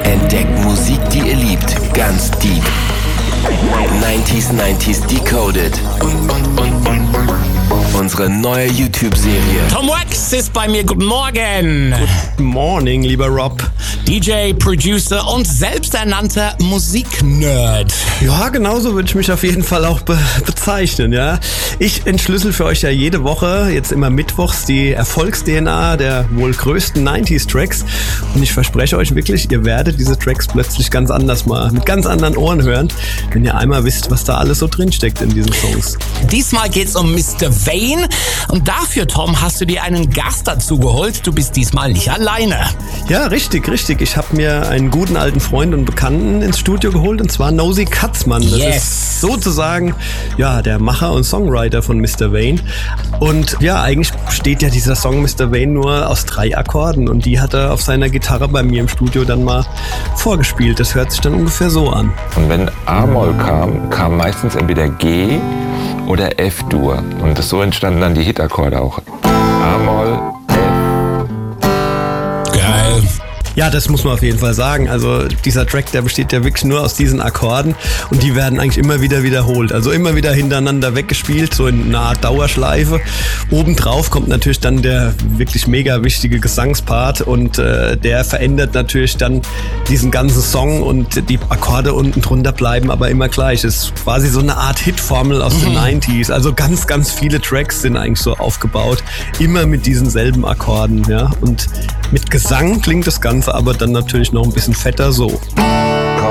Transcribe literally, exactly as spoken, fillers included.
Entdeckt Musik, die ihr liebt, ganz deep. neunziger neunzig Decoded. Unsere neue YouTube-Serie. Tom Wax ist bei mir. Guten Morgen. Good morning, lieber Rob. D J, Producer und selbsternannter Musiknerd. Ja, genauso würde ich mich auf jeden Fall auch be- bezeichnen, ja. Ich entschlüssel für euch ja jede Woche, jetzt immer mittwochs, die Erfolgs-D N A der wohl größten neunziger-Tracks. Und ich verspreche euch wirklich, ihr werdet diese Tracks plötzlich ganz anders mal, mit ganz anderen Ohren hören, wenn ihr einmal wisst, was da alles so drinsteckt in diesen Songs. Diesmal geht's um Mister Vain. Und dafür, Tom, hast du dir einen Gast dazu geholt. Du bist diesmal nicht alleine. Ja, richtig, richtig. Ich habe mir einen guten alten Freund und Bekannten ins Studio geholt, und zwar Nosy Katzmann. Das yes. ist sozusagen ja der Macher und Songwriter von Mister Vain. Und ja, eigentlich besteht ja dieser Song Mister Vain nur aus drei Akkorden, und die hat er auf seiner Gitarre bei mir im Studio dann mal vorgespielt. Das hört sich dann ungefähr so an. Und wenn A-Moll kam, kam meistens entweder G oder F-Dur. Und so entstanden dann die Hitakkorde auch. A-Moll, Geil. Ja, das muss man auf jeden Fall sagen. Also dieser Track, der besteht ja wirklich nur aus diesen Akkorden, und die werden eigentlich immer wieder wiederholt. Also immer wieder hintereinander weggespielt, so in einer Art Dauerschleife. Obendrauf kommt natürlich dann der wirklich mega wichtige Gesangspart, und äh, der verändert natürlich dann diesen ganzen Song, und die Akkorde unten drunter bleiben aber immer gleich. Es ist quasi so eine Art Hitformel aus mhm. den neunziger. Also ganz, ganz viele Tracks sind eigentlich so aufgebaut, immer mit diesen selben Akkorden, ja. Und mit Gesang klingt das Ganze aber dann natürlich noch ein bisschen fetter so.